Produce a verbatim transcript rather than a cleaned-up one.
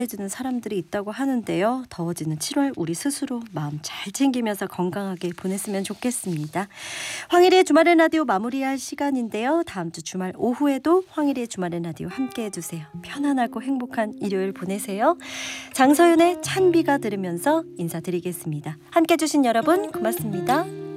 해주는 사람들이 있다고 하는데요. 더워지는 칠월 우리 스스로 마음 잘 챙기면서 건강하게 보냈으면 좋겠습니다. 황일의 주말의 라디오 마무리할 시간인데요. 다음 주 주말 오후에도 황일의 주말의 라디오 함께 해주세요. 편안하고 행복한 일요일 보내세요. 장서윤의 찬비가 들으면서 인사드리겠습니다. 함께 해주신 여러분 고맙습니다.